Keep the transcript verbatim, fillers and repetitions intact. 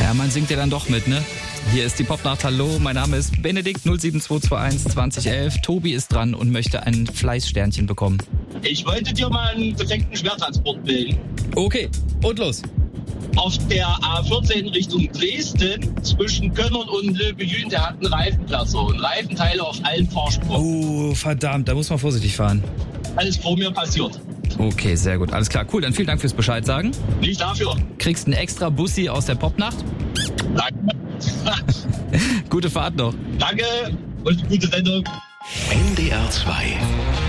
Ja, man singt ja dann doch mit, ne? Hier ist die Popnacht. Hallo, mein Name ist Benedikt null sieben zwei zwei eins zwanzig elf. Tobi ist dran und möchte ein Fleißsternchen bekommen. Ich wollte dir mal einen defekten Schwertransport bilden. Okay, und los. Auf der A vierzehn Richtung Dresden zwischen Könnern und Löbejün, der hat einen Reifenplatzer und Reifenteile auf allen Fahrspuren. Oh, verdammt, da muss man vorsichtig fahren. Alles vor mir passiert. Okay, sehr gut. Alles klar, cool. Dann vielen Dank fürs Bescheid sagen. Nicht dafür. Kriegst einen extra Bussi aus der Popnacht. Danke. Gute Fahrt noch. Danke und gute Sendung. N D R zwei